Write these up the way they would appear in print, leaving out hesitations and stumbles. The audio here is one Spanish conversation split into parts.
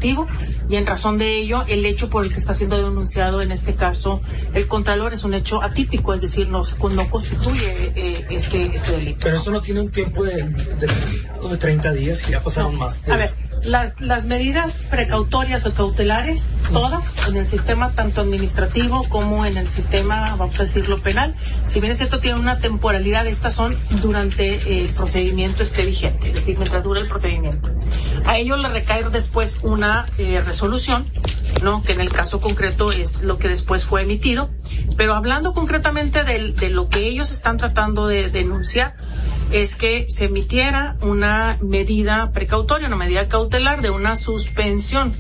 administrativo, y en razón de ello, el hecho por el que está siendo denunciado en este caso el Contralor es un hecho atípico, es decir, no constituye este delito. Pero eso no tiene un tiempo de 30 días, que ya pasaron más. A ver, las medidas precautorias o cautelares, todas, en el sistema tanto administrativo como en el sistema, vamos a decirlo, penal, si bien es cierto, tienen una temporalidad, estas son durante el procedimiento esté vigente, es decir, mientras dura el procedimiento. A ello le recae después una resolución, ¿no?, que en el caso concreto es lo que después fue emitido, pero hablando concretamente de lo que ellos están tratando de denunciar, es que se emitiera una medida precautoria, una medida cautelar de una suspensión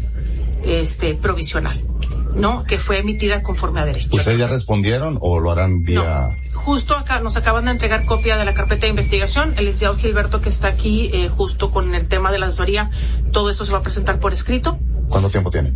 provisional, ¿no?, que fue emitida conforme a derecho. ¿Ustedes ya respondieron o lo harán vía...? No. Justo acá nos acaban de entregar copia de la carpeta de investigación. El licenciado Gilberto, que está aquí justo con el tema de la asesoría, todo eso se va a presentar por escrito. ¿Cuánto tiempo tiene?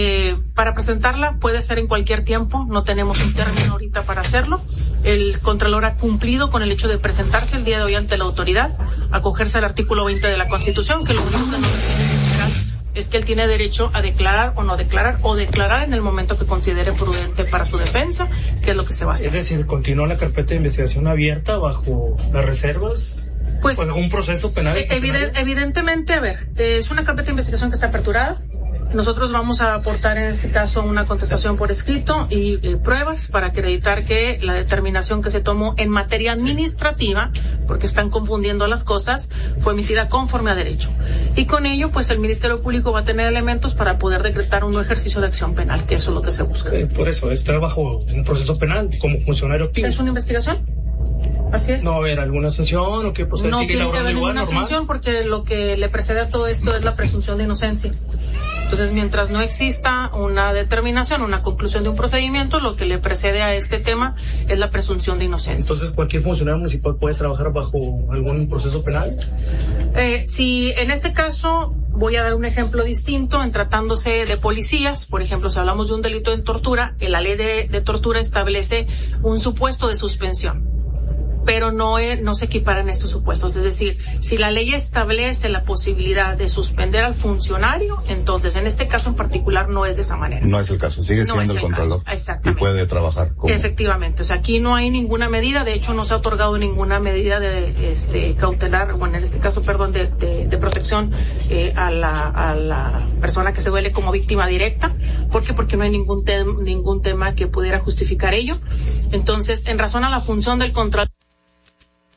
Para presentarla puede ser en cualquier tiempo, no tenemos un término ahorita para hacerlo. El Contralor ha cumplido con el hecho de presentarse el día de hoy ante la autoridad, acogerse al artículo 20 de la Constitución, que lo único que nos refiere en general es que él tiene derecho a declarar o no declarar, o declarar en el momento que considere prudente para su defensa, que es lo que se va a hacer. Es decir, ¿continúa la carpeta de investigación abierta bajo las reservas? Pues un proceso penal. Evidentemente, a ver, es una carpeta de investigación que está aperturada. Nosotros vamos a aportar en este caso una contestación por escrito y pruebas para acreditar que la determinación que se tomó en materia administrativa, porque están confundiendo las cosas, fue emitida conforme a derecho. Y con ello, pues el Ministerio Público va a tener elementos para poder decretar un ejercicio de acción penal, que eso es lo que se busca. Por eso, está bajo un proceso penal como funcionario activo. ¿Es una investigación? Así es. ¿No va a haber alguna sanción o qué? Pues no sigue tiene que haber ninguna sanción, porque lo que le precede a todo esto es la presunción de inocencia. Entonces, mientras no exista una determinación, una conclusión de un procedimiento, lo que le precede a este tema es la presunción de inocencia. Entonces, ¿cualquier funcionario municipal puede trabajar bajo algún proceso penal? Si en este caso, voy a dar un ejemplo distinto, en tratándose de policías, por ejemplo, si hablamos de un delito en tortura, la ley de tortura establece un supuesto de suspensión, pero no se equiparan estos supuestos. Es decir, si la ley establece la posibilidad de suspender al funcionario, entonces en este caso en particular no es de esa manera. No es el caso, sigue siendo el Contralor. Exactamente. Y puede trabajar como... Efectivamente, o sea, aquí no hay ninguna medida, de hecho no se ha otorgado ninguna medida de cautelar, bueno, en este caso, perdón, de protección a la persona que se duele como víctima directa. ¿Por qué? Porque no hay ningún tema que pudiera justificar ello. Entonces, en razón a la función del Contralor